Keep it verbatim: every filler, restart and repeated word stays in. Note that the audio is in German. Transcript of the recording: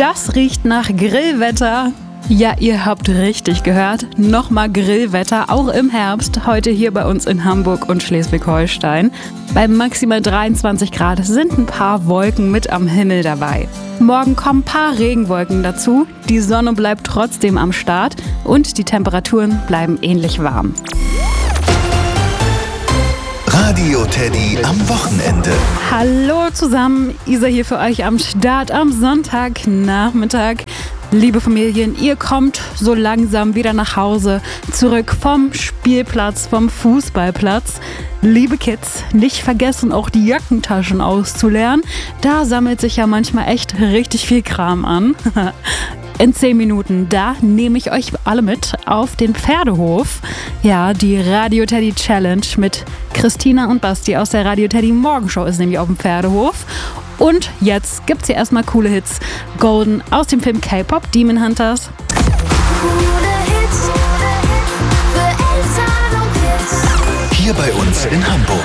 Das riecht nach Grillwetter. Ja, ihr habt richtig gehört. Nochmal Grillwetter, auch im Herbst. Heute hier bei uns in Hamburg und Schleswig-Holstein. Bei maximal dreiundzwanzig Grad sind ein paar Wolken mit am Himmel dabei. Morgen kommen ein paar Regenwolken dazu. Die Sonne bleibt trotzdem am Start und die Temperaturen bleiben ähnlich warm. Radio Teddy am Wochenende. Hallo zusammen, Isa hier für euch am Start am Sonntagnachmittag. Liebe Familien, ihr kommt so langsam wieder nach Hause, zurück vom Spielplatz, vom Fußballplatz. Liebe Kids, nicht vergessen, auch die Jackentaschen auszuleeren. Da sammelt sich ja manchmal echt richtig viel Kram an. In zehn Minuten, da nehme ich euch alle mit auf den Pferdehof. Ja, die Radio Teddy Challenge mit Christina und Basti aus der Radio Teddy Morgenshow ist nämlich auf dem Pferdehof. Und jetzt gibt's hier erstmal coole Hits. Golden aus dem Film K-Pop Demon Hunters. Hier bei uns in Hamburg.